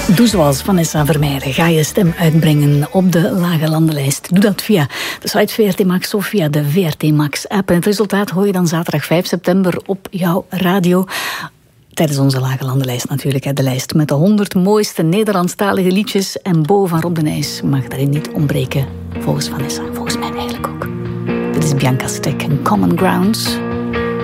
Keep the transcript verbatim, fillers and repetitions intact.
Doe zoals Vanessa Vermeijren. Ga je stem uitbrengen op de Lage Landenlijst. Doe dat via de site V R T Max of via de V R T Max app. En het resultaat hoor je dan zaterdag vijf september op jouw radio. Tijdens onze Lage Landenlijst natuurlijk. De lijst met de honderd mooiste Nederlandstalige liedjes. En Bo van Rob de Nijs mag daarin niet ontbreken. Volgens Vanessa. Volgens mij eigenlijk ook. Dit is Bianca Stek en Common Grounds.